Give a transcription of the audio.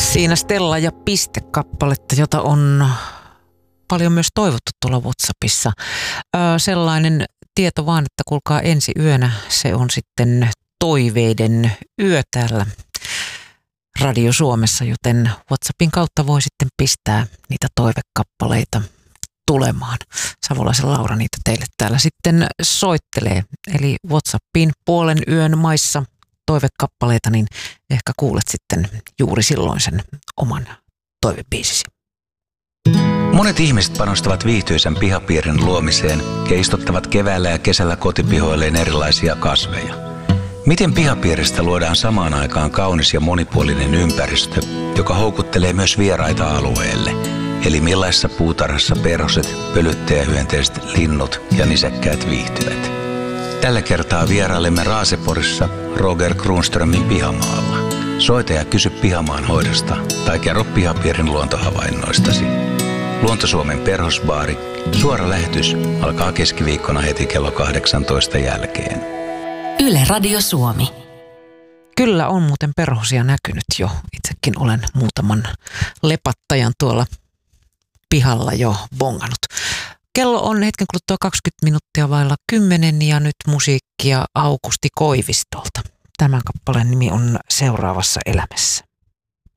Siinä Stella ja Piste-kappaletta, jota on paljon myös toivottu tuolla WhatsAppissa. Sellainen tieto vaan, että kuulkaa ensi yönä se on sitten toiveiden yö täällä Radio Suomessa, joten WhatsAppin kautta voi sitten pistää niitä toivekappaleita tulemaan. Savolaisen Laura niitä teille täällä sitten soittelee. Eli WhatsAppiin puolen yön maissa toivekappaleita, niin ehkä kuulet sitten juuri silloin sen oman toivebiisisi. Monet ihmiset panostavat viihtyisän pihapiirin luomiseen ja istuttavat keväällä ja kesällä kotipihoilleen erilaisia kasveja. Miten pihapiiristä luodaan samaan aikaan kaunis ja monipuolinen ympäristö, joka houkuttelee myös vieraita alueelle? Eli millaisessa puutarhassa perhoset, pölyttäjähyönteiset, linnut ja nisäkkäät viihtyvät? Tällä kertaa vierailemme Raaseporissa Roger Kronströmin pihamaalla. Soita ja kysy pihamaan hoidosta tai kerro pihapiirin luontohavainnoistasi. Luonto-Suomen perhosbaari. Suora lähetys alkaa keskiviikkona heti kello 18 jälkeen. Yle Radio Suomi. Kyllä on muuten perhosia näkynyt jo. Itsekin olen muutaman lepattajan tuolla pihalla jo bongannut. Kello on hetken kuluttua 20 minuuttia vailla 10 ja nyt musiikkia Aukusti Koivistolta. Tämän kappaleen nimi on Seuraavassa elämässä.